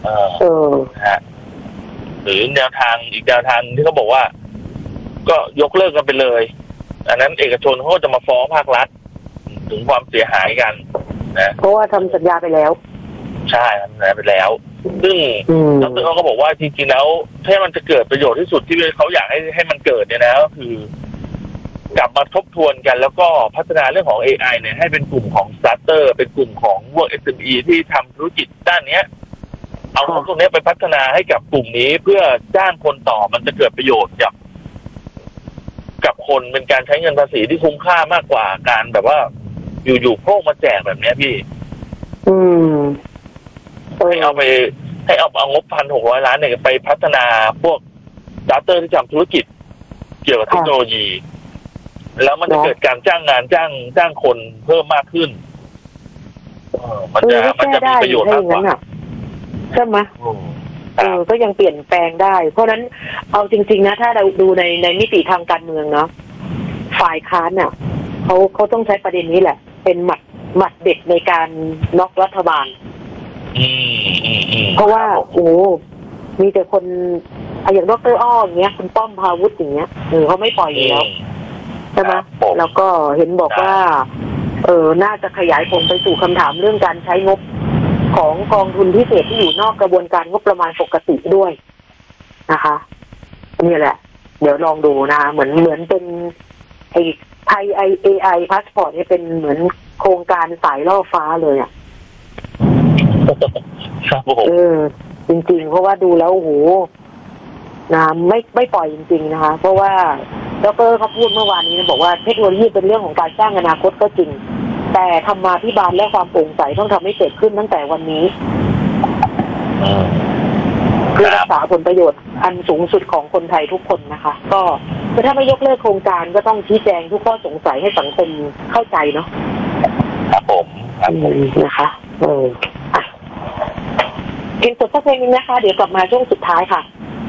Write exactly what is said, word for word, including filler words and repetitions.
เออเออฮะหรือแนวทางอีกแนวทางที่เขาบอกว่าก็ยกเลิกกันไปเลยอันนั้นเอกชนเขาจะมาฟ้องภาครัฐถึงความเสียหายกันนะเพราะว่าทำสัญญาไปแล้วใช่ทำสัญญาไปแล้วซึ่งดร.เขาก็บอกว่าจริงๆแล้วถ้ามันจะเกิดประโยชน์ที่สุดที่เขาอยากให้ให้มันเกิดเนี่ยนะก็คือกลับมาทบทวนกันแล้วก็พัฒนาเรื่องของ เอ ไอ เนี่ยให้เป็นกลุ่มของสตาร์เตอร์เป็นกลุ่มของพวก เอส เอ็ม อี ที่ทำธุรกิจด้านเนี้ยเอาตรงนี้ไปพัฒนาให้กับกลุ่มนี้เพื่อจ้างคนต่อมันจะเกิดประโยชน์กับกับคนเป็นการใช้เงินภาษีที่คุ้มค่ามากกว่าการแบบว่าอยู่ๆโพกมาแจกแบบนี้พี่อืมให้เอาไปให้เอาเอางบพันหกร้อยล้านเนี่ยไปพัฒนาพวกสตาร์เตอร์ที่ทำธุรกิจเกี่ยวกับเทคโนโลยีแล้วมันจะเกิดการจ้างงานจ้างจ้างคนเพิ่มมากขึ้นมันจะมันจะมีประโยชน์มากกว่าใช่ไหมเออก็ยังเปลี่ยนแปลงได้เพราะนั้นเอาจริงๆนะถ้าเราดูในในมิติทางการเมืองเนาะฝ่ายค้านเนี่ยเขาเขาต้องใช้ประเด็นนี้แหละเป็นหมัดหมัดเด็ดในการน็อกรัฐบาลเพราะว่าโอ้มีแต่คนอย่างดร.อ้ออย่างเงี้ยคุณป้อมพาวุฒิอย่างเงี้ยเออเขาไม่ปล่อยอยู่แล้วใช่ไหมแล้วก็เห็นบอกว่าเออน่าจะขยายผลไปสู่คำถามเรื่องการใช้งบของกองทุนพิเศษที่อยู่นอกกระบวนการงบประมาณปกติด้วยนะคะนี่แหละเดี๋ยวลองดูนะเหมือนเหมือนเป็นไอ้ไทยไอเอไอพาสปอร์ตนี่เป็นเหมือนโครงการสายล่อฟ้าเลยอ่ะเออจริงๆเพราะว่าดูแล้วโอ้โหนะไม่ไม่ปล่อยจริงๆนะคะเพราะว่าดร.เขาพูดเมื่อวานนี้นะบอกว่าเทคโนโลยีเป็นเรื่องของการสร้างอนาคตก็จริงแต่ธรรมาภิบาลและความโปร่งใสต้องทำให้เกิดขึ้นตั้งแต่วันนี้เพื่อรักษาผลประโยชน์อันสูงสุดของคนไทยทุกคนนะคะก็ถ้าไม่ยกเลิกโครงการก็ต้องชี้แจงทุกข้อสงสัยให้สังคมเข้าใจเนาะครับผมครับผมนะคะเอออ่ะเพลงสดสักเพลงนึงนะคะเดี๋ยวกลับมาช่วงสุดท้ายค่ะ